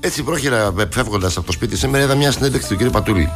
Έτσι πρόχειρα φεύγοντας από το σπίτι σήμερα, είδα μια συνέντευξη του κ. Πατούλη.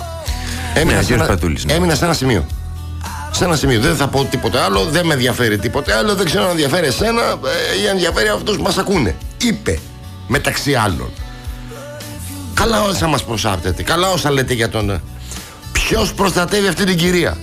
Έμεινα σε ένα σημείο. Σε ένα σημείο. Δεν θα πω τίποτε άλλο, δεν με ενδιαφέρει τίποτε άλλο, δεν ξέρω αν ενδιαφέρει εσένα ή ενδιαφέρει αυτούς που μας ακούνε. Είπε, μεταξύ άλλων. Καλά όσα μας προσάπτεται, καλά όσα λέτε για τον. Ποιος προστατεύει αυτή την κυρία?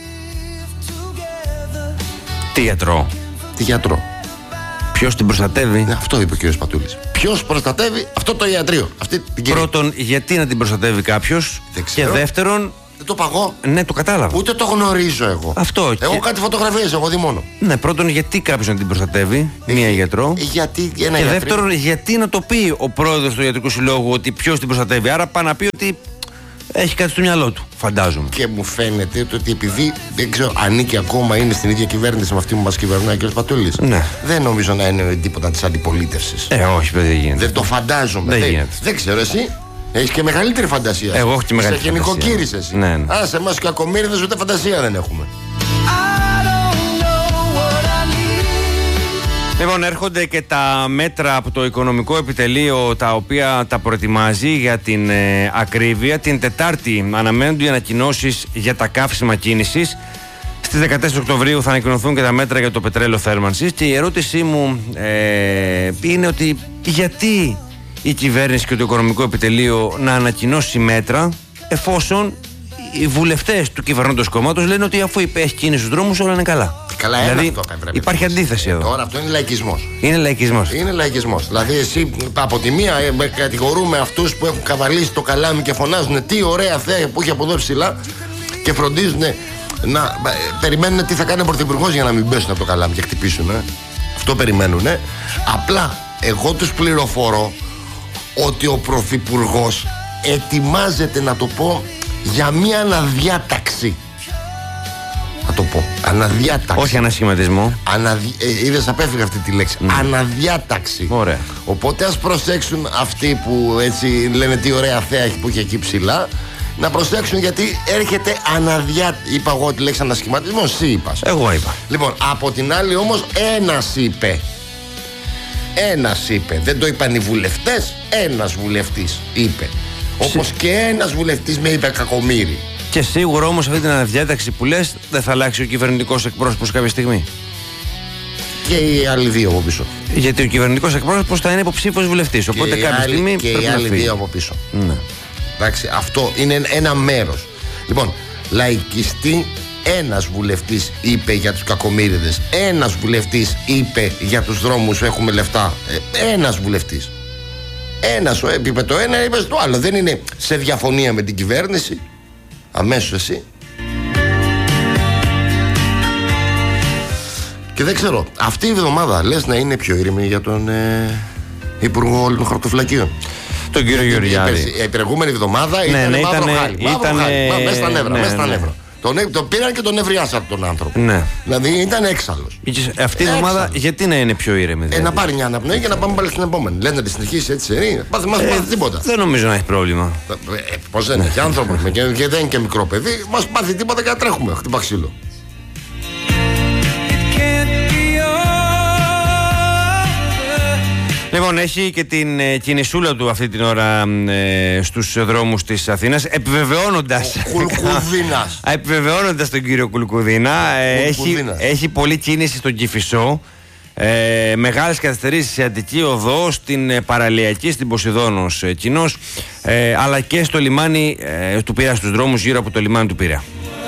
Τι γιατρό? Τι γιατρό? Ποιος την προστατεύει? Αυτό είπε ο κ. Πατούλης. Ποιος προστατεύει αυτό το ιατρείο, αυτή την κυρία? Πρώτον, γιατί να την προστατεύει κάποιος? Και δεύτερον, δεν το παγώ. Ναι, το κατάλαβα. Ούτε το γνωρίζω εγώ. Αυτό. Εγώ κάτι φωτογραφίες, εγώ δει μόνο. Ναι, πρώτον, γιατί κάποιος να την προστατεύει, μία γιατρό. Γιατί ένα και δεύτερον, γιατί να το πει ο πρόεδρος του Ιατρικού Συλλόγου ότι ποιος την προστατεύει? Άρα πάει να πει ότι έχει κάτι στο μυαλό του, φαντάζομαι. Και μου φαίνεται ότι επειδή δεν ξέρω, ανήκει ακόμα, είναι στην ίδια κυβέρνηση με αυτή που μας κυβερνάει ο κ. Πατούλης. Ναι. Δεν νομίζω να είναι τίποτα της αντιπολίτευσης. Όχι, παιδί, δεν γίνεται. Δεν το φαντάζομαι. Δεν ξέρω, εσύ. Έχεις και μεγαλύτερη φαντασία. Εγώ έχω και μεγαλύτερη φαντασία. Σε νοικοκύρης εσύ. Ναι. Σε εμάς και κακομοίριδες ούτε φαντασία δεν έχουμε. Λοιπόν, έρχονται και τα μέτρα από το Οικονομικό Επιτελείο, τα οποία τα προετοιμάζει για την ακρίβεια. Την Τετάρτη αναμένονται οι ανακοινώσεις για τα καύσιμα κίνησης. Στις 14 Οκτωβρίου θα ανακοινωθούν και τα μέτρα για το πετρέλαιο θέρμανσης. Και η ερώτησή μου είναι ότι γιατί η κυβέρνηση και το Οικονομικό Επιτελείο να ανακοινώσει μέτρα, εφόσον οι βουλευτές του κυβερνώντος κόμματος λένε ότι αφού έχει κίνηση στους δρόμους όλα είναι καλά. Καλά, δηλαδή αυτό υπάρχει αντίθεση εδώ. Τώρα αυτό είναι λαϊκισμός. Είναι λαϊκισμός. Είναι λαϊκισμός. Δηλαδή, εσύ από τη μία κατηγορούμε αυτούς που έχουν καβαλήσει το καλάμι και φωνάζουν τι ωραία θέα που έχει από εδώ ψηλά και φροντίζουν να περιμένουν τι θα κάνει ο πρωθυπουργός για να μην πέσουν από το καλάμι και χτυπήσουν. Αυτό περιμένουν. Απλά εγώ τους πληροφορώ ότι ο πρωθυπουργός ετοιμάζεται, να το πω, για μια αναδιάταξη. Θα το πω. Αναδιάταξη. Όχι ανασχηματισμό. Είδες, απέφυγα αυτή τη λέξη. Αναδιάταξη. Ωραία. Οπότε ας προσέξουν αυτοί που έτσι λένε τι ωραία θέα που έχει εκεί ψηλά. Να προσέξουν γιατί έρχεται αναδιάταξη. Είπα εγώ τη λέξη ανασχηματισμό, εσύ είπα. Εγώ είπα. Λοιπόν, από την άλλη όμως ένας είπε. Ένας είπε. Δεν το είπαν οι βουλευτές. Ένας βουλευτής είπε. Όπως και ένας βουλευτής με είπε κακομοίρη. Και σίγουρα όμως αυτή την αναδιάταξη που λες δεν θα αλλάξει ο κυβερνητικός εκπρόσωπος κάποια στιγμή. Και οι άλλοι δύο από πίσω. Γιατί ο κυβερνητικός εκπρόσωπος θα είναι υποψήφιος βουλευτής. Οπότε κάποια στιγμή και οι άλλοι δύο από πίσω. Ναι. Εντάξει, αυτό είναι ένα μέρος. Λοιπόν, λαϊκιστή, ένας βουλευτής είπε για τους κακομοίριδες. Ένας βουλευτής είπε για τους δρόμους έχουμε λεφτά. Ένας βουλευτής. Ένας είπε το ένα, είπε το άλλο. Δεν είναι σε διαφωνία με την κυβέρνηση. Αμέσως εσύ. Και δεν ξέρω, αυτή η εβδομάδα λες να είναι πιο ήρεμη για τον Υπουργό των Χαρτοφυλακίων? Τον κύριο Γεωργιάδη. Η προηγούμενη εβδομάδα ήταν μαύρο χάλι. Μέσα στα νεύρα. Τον πήραν και τον νευριάσαν τον άνθρωπο. Ναι. Δηλαδή ήταν έξαλλος. Αυτή η εβδομάδα γιατί να είναι πιο ήρεμη? Δηλαδή? Να πάρει μια αναπνοή και να πάμε πάλι στην επόμενη. Λένε να τη συνεχίσει έτσι σερή. Μας πάθει τίποτα. Δεν νομίζω να έχει πρόβλημα. Πώς δεν έχει άνθρωπο και δεν είναι και μικρό παιδί. Μας πάθει τίποτα και να τρέχουμε. Χτύπα ξύλο. Λοιπόν, έχει και την κινησούλα του αυτή την ώρα στους δρόμους της Αθήνας, επιβεβαιώνοντας τον κύριο Κουλκουδίνα. Έχει πολλή κίνηση στον Κηφισό, μεγάλες καθυστερήσεις σε Αττική Οδό, στην Παραλιακή, στην Ποσειδώνος κοινώς, αλλά και στο λιμάνι του Πειραιά, στους δρόμους γύρω από το λιμάνι του Πειραιά.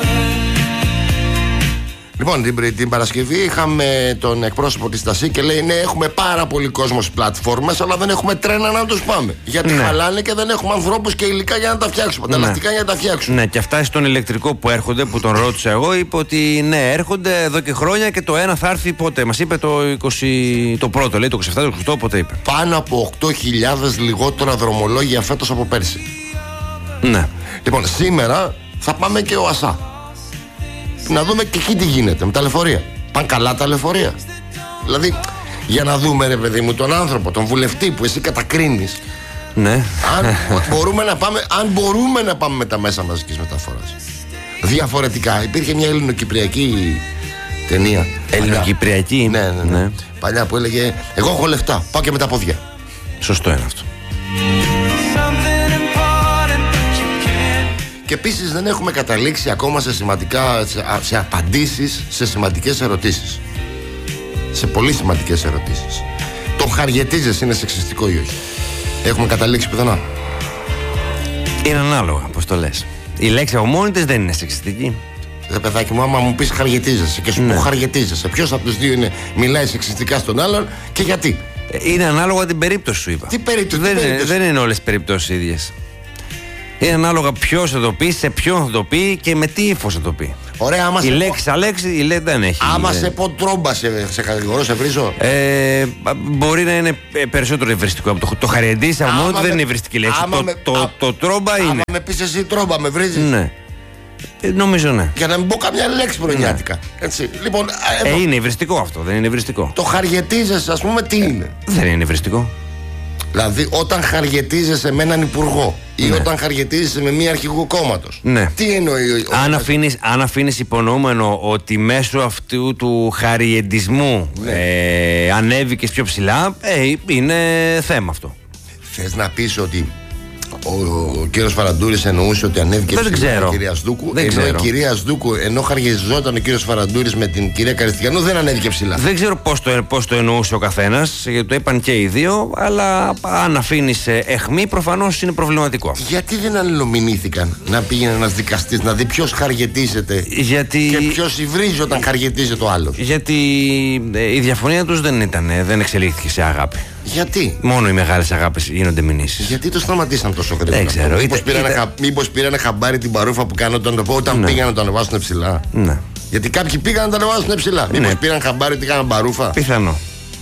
Λοιπόν, την Παρασκευή είχαμε τον εκπρόσωπο της ΤΑΣΥ και λέει: ναι, έχουμε πάρα πολύ κόσμο στις πλατφόρμες, αλλά δεν έχουμε τρένα να τους πάμε. Γιατί χαλάνε και δεν έχουμε ανθρώπους και υλικά για να τα φτιάξουμε. Ανταλλακτικά για να τα φτιάξουμε. Ναι, και αυτά στον ηλεκτρικό που έρχονται, που τον ρώτησα εγώ, είπε ότι ναι, έρχονται εδώ και χρόνια και το ένα θα έρθει πότε. Μας είπε το πρώτο, λέει το 27, το 28, πότε είπε. Πάνω από 8.000 λιγότερα δρομολόγια φέτος από πέρσι. Ναι. Λοιπόν, σήμερα θα πάμε και ο ΑΣΑ. Να δούμε και εκεί τι γίνεται με τα λεωφορεία. Πάνε καλά τα λεωφορεία? Δηλαδή, για να δούμε, ρε παιδί μου, τον άνθρωπο, τον βουλευτή που εσύ κατακρίνεις. Ναι. Αν μπορούμε να πάμε με τα μέσα μαζικής μεταφοράς. Διαφορετικά, υπήρχε μια ελληνοκυπριακή ταινία. Ελληνοκυπριακή? Ναι. Παλιά που έλεγε: εγώ έχω λεφτά, πάω και με τα πόδια. Σωστό είναι αυτό. Και επίσης δεν έχουμε καταλήξει ακόμα σε απαντήσεις σε σημαντικές ερωτήσεις. Σε πολύ σημαντικές ερωτήσεις. Το χαριετίζεσαι είναι σεξιστικό ή όχι? Έχουμε καταλήξει πουθενά? Είναι ανάλογα, πώς το λες. Η λέξη από μόνη της δεν είναι σεξιστική. Παιδάκι μου, άμα μου πεις χαριετίζεσαι και σου πω χαριετίζεσαι, ποιος από τους δύο μιλάει σεξιστικά στον άλλον και γιατί? Είναι ανάλογα την περίπτωση, σου είπα. Τι περίπτωση? Δεν είναι όλες τις περιπτώσεις ίδιες. Είναι ανάλογα ποιος θα το πει, σε ποιον θα το πει και με τι ύφος θα το πει. Ωραία, άμα η λέξη Αλέξη δεν έχει. Άμα σε πω τρόμπα, σε κατηγορώ, σε βρίζω. Μπορεί να είναι περισσότερο ευριστικό από το χαριεντής, αλλά μόνο δεν είναι ευριστική λέξη. Το τρόμπα είναι. Άμα με πεις εσύ τρόμπα, με βρίζεις? Ναι. Νομίζω ναι. Για να μην πω καμιά λέξη προνιάτικα. Έτσι. Λοιπόν, είναι ευριστικό αυτό, δεν είναι ευριστικό. Το χαριετίζεσαι, ας πούμε, τι είναι? Δεν είναι ευριστικό. Δηλαδή, όταν χαριετίζεσαι με έναν υπουργό ή όταν χαριετίζεσαι με μία αρχηγό κόμματος. Ναι. Τι εννοεί? Αν αφήνεις υπονοούμενο ότι μέσω αυτού του χαριεντισμού ανέβηκες πιο ψηλά, είναι θέμα αυτό. Θες να πεις ότι ο κύριος Φαραντούρης εννοούσε ότι ανέβηκε ψηλά η κυρία Σδούκου, ενώ η κυρία Σδούκου, ενώ χαριεζόταν ο κύριος Φαραντούρης με την κυρία Καριστιανού, δεν ανέβηκε ψηλά? Δεν ξέρω πώς το εννοούσε ο καθένας, γιατί το είπαν και οι δύο, αλλά αν αφήνεις αιχμή, προφανώς είναι προβληματικό. Γιατί δεν αλληλομηνήθηκαν να πήγαινε ένας δικαστής να δει ποιος χαριετίζεται και ποιος υβρίζει όταν χαριετίζεται ο άλλος? Γιατί η διαφωνία τους δεν εξελίχθηκε σε αγάπη. Γιατί? Μόνο οι μεγάλες αγάπες γίνονται μηνύσεις. Γιατί το σταματήσαν τόσο γρήγορα? Δεν ξέρω. Μήπως πήρανε χαμπάρι την παρούφα που κάνουν όταν πήγαν να το ανεβάσουν ψηλά? Ναι. Γιατί κάποιοι πήγαν να το ανεβάσουν ψηλά. Μήπως πήραν χαμπάρι ότι κάναν παρούφα? Πιθανό.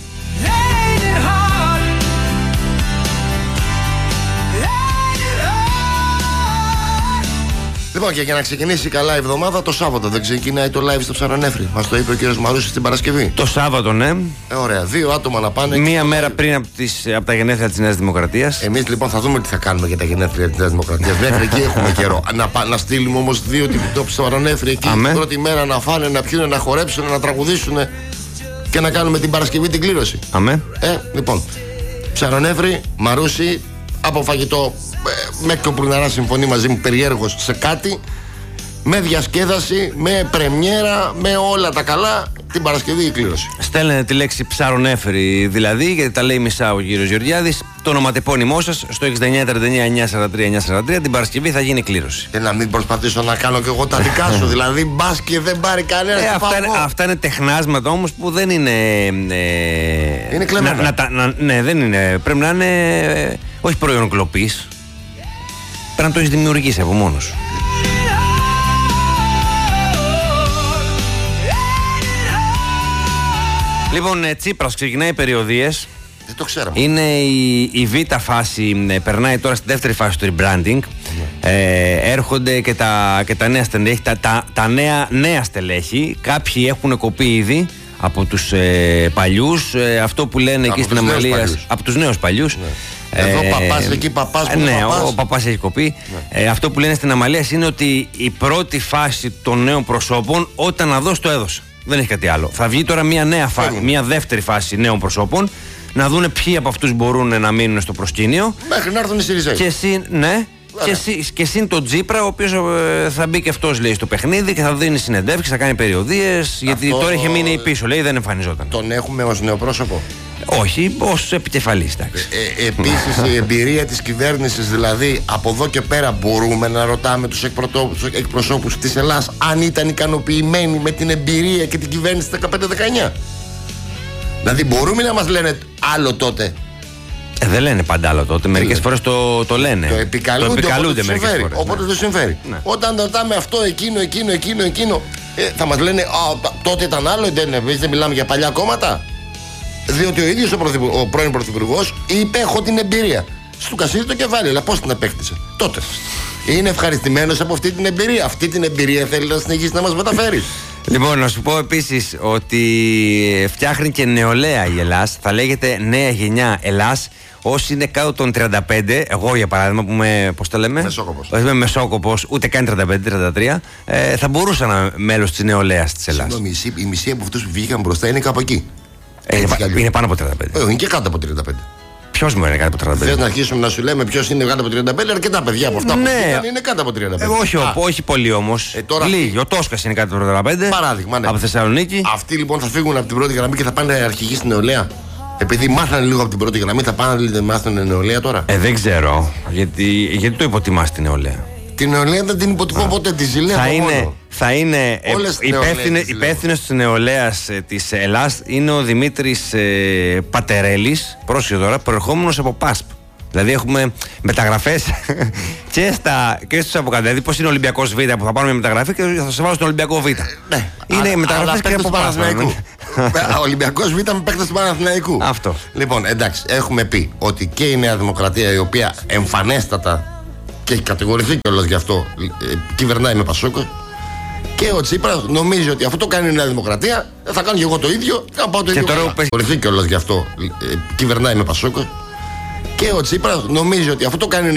Λοιπόν, και για να ξεκινήσει καλά η εβδομάδα, το Σάββατο δεν ξεκινάει το live στο Ψαρονέφρι? Μας το είπε ο κύριος Μαρούσης την Παρασκευή. Το Σάββατο, ναι. Ωραία, 2 άτομα να πάνε. Μία μέρα πριν από τα γενέθλια της Νέας Δημοκρατίας. Εμείς λοιπόν θα δούμε τι θα κάνουμε για τα γενέθλια της Νέας Δημοκρατίας. Μέχρι εκεί έχουμε καιρό. Να στείλουμε όμως 2 το Ψαρονέφρι εκεί την πρώτη μέρα να φάνε, να πιούνε, να χορέψουν, να τραγουδήσουν και να κάνουμε την Παρασκευή την κλήρωση. Αμέ. Λοιπόν, Ψαρονέφρι, Μαρούση, από φαγητό. Μέχρι ο Πριναράς συμφωνεί μαζί μου περιέργως σε κάτι, με διασκέδαση, με πρεμιέρα, με όλα τα καλά, την Παρασκευή η κλήρωση. Στέλνετε τη λέξη Ψαρονέφρι δηλαδή, γιατί τα λέει μισά ο κύριος Γεωργιάδης, το ονοματεπώνυμό σας στο 6939-943-943. Την Παρασκευή θα γίνει κλήρωση. Και να μην προσπαθήσω να κάνω και εγώ τα δικά σου, δηλαδή μπας και δεν πάρει κανένα. Αυτά είναι τεχνάσματα όμως που δεν είναι. Είναι κλεμμένα. Ναι, δεν είναι. Πρέπει να είναι. Όχι προϊόν κλοπής. Πρέπει να το έχεις δημιουργήσει από μόνος σου. Λοιπόν, Τσίπρας ξεκινάει περιοδίες. Δεν το ξέραμε. Είναι η β' φάση, περνάει τώρα στη δεύτερη φάση του rebranding. Έρχονται και τα νέα στελέχη, τα νέα στελέχη. Κάποιοι έχουν κοπεί ήδη από τους παλιούς. Αυτό που λένε εκεί στην Αμαλία, από τους νέους παλιούς. Εδώ παπάς, εκεί παπάς, που ναι, παπάς. ο παπάς έχει κοπεί. Αυτό που λένε στην Αμαλία είναι ότι η πρώτη φάση των νέων προσώπων, όταν να δώσει το έδωσε. Δεν έχει κάτι άλλο. Θα βγει τώρα μια δεύτερη φάση νέων προσώπων, να δούνε ποιοι από αυτούς μπορούν να μείνουν στο προσκήνιο. Μέχρι να έρθουν οι Σιριζέοι. Και συν τον Τσίπρα, ο οποίος θα μπει και αυτός, λέει, στο παιχνίδι και θα δίνει συνεντεύξεις, θα κάνει περιοδίες. Γιατί τώρα είχε μείνει πίσω, λέει, δεν εμφανιζόταν. Τον έχουμε ως νέο πρόσωπο? Όχι, ως επικεφαλής. Επίσης η εμπειρία της κυβέρνησης, δηλαδή από εδώ και πέρα μπορούμε να ρωτάμε τους εκπροσώπους της Ελλάδας αν ήταν ικανοποιημένοι με την εμπειρία και την κυβέρνηση 15-19. Δηλαδή μπορούμε να μας λένε άλλο τότε? Δεν λένε πάντα άλλο τότε, μερικές φορές το λένε. Το επικαλούνται μερικές φορές. Οπότε το συμφέρει. Ναι. Όταν ρωτάμε αυτό, εκείνο, θα μας λένε τότε ήταν άλλο, δεν μιλάμε για παλιά κόμματα. Διότι ο ίδιος ο πρώην πρωθυπουργός είπε: έχω την εμπειρία. Στου κασίδι το κεφάλι, αλλά πώς την απέκτησε τότε? Είναι ευχαριστημένος από αυτή την εμπειρία. Αυτή την εμπειρία θέλει να συνεχίσει να μας μεταφέρει. Λοιπόν, να σου πω επίσης ότι φτιάχνει και νεολαία η Ελλάς. Θα λέγεται νέα γενιά Ελλάς. Όσοι είναι κάτω των 35, εγώ για παράδειγμα που είμαι, πώς το λέμε, Μεσόκοπος. Όχι είμαι μεσόκοπος, ούτε καν 35-33, θα μπορούσα να είμαι μέλος της νεολαίας της Ελλάς. Συγγνώμη, η μισή από αυτούς που βγήκαν μπροστά είναι κάπου εκεί. Είναι πάνω από 35. Είναι και κάτω από 35. Ποιος μου είναι κάτω από 35? Θες να αρχίσουμε να σου λέμε ποιος είναι κάτω από 35? Αρκετά παιδιά από αυτά που είναι κάτω από 35. Όχι πολύ όμως. Λίγοι. Ο Τόσκας είναι κάτω από 35. Παράδειγμα, ναι. Από Θεσσαλονίκη. Αυτοί λοιπόν θα φύγουν από την πρώτη γραμμή και θα πάνε αρχηγοί στην νεολαία. Επειδή μάθανε λίγο από την πρώτη γραμμή, θα πάνε να μάθουν νεολαία τώρα. Δεν ξέρω. Γιατί το υποτιμάς την νεολαία? Την νεολαία δεν την υποτιμώ ποτέ, τη ζηλεύω μόνο. Θα είναι υπεύθυνος της νεολαίας της Ελλάς είναι ο Δημήτρης Πατερέλης, πρόσεχε τώρα, προερχόμενος από ΠΑΣΠ. Δηλαδή έχουμε μεταγραφές και στους Αποκαντέδη. Πώς είναι ο Ολυμπιακός Β που θα πάρουμε μεταγραφή και θα σε βάλω στον Ολυμπιακό Β. Ναι. Είναι μεταγραφές και από Παναθηναϊκού. Ο Ολυμπιακός Β με παίκτες του Παναθηναϊκού. Αυτό. Λοιπόν, εντάξει, έχουμε πει ότι και η Νέα Δημοκρατία, η οποία εμφανέστατα και έχει κατηγορηθεί κιόλας γι' αυτό, κυβερνάει με Πασόκο. Και ο Τσίπρας νομίζει ότι αυτό το κάνει η Νέα Δημοκρατία, θα κάνω και εγώ το ίδιο, θα πάω το ίδιο. Κατηγορηθεί κιόλας γι' αυτό, κυβερνάει με Πασόκο. Και ο Τσίπρας νομίζει ότι αυτό το κάνει